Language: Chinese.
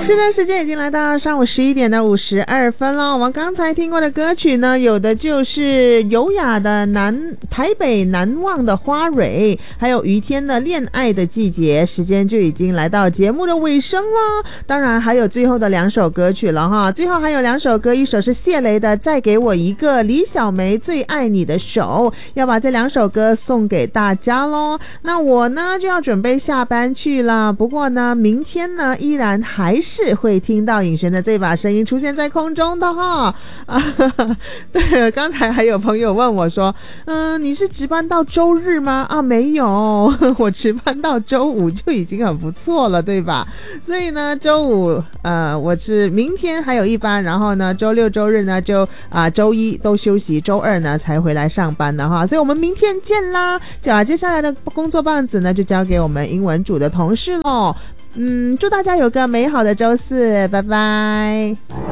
是的，时间已经来到上午11:52了。我们刚才听过的歌曲呢，有的就是优雅的台北难忘的花蕊，还有于天的恋爱的季节。时间就已经来到节目的尾声了，当然还有最后的2首歌曲了哈。最后还有2首歌，一首是谢雷的再给我一个，李小梅最爱你的手，要把这2首歌送给大家咯。那我呢就要准备下班去了，不过呢明天呢依然还是会听到颖璇的这把声音出现在空中的哈。对，刚才还有朋友问我说你是值班到周日吗？没有，我值班到周五就已经很不错了，对吧？所以呢周五我是明天还有一班，然后呢周六周日呢就周一都休息，周二呢才回来上班的哈。所以我们明天见啦。接下来的工作棒子呢就交给我们英文组的同事咯。祝大家有个美好的周四，拜拜。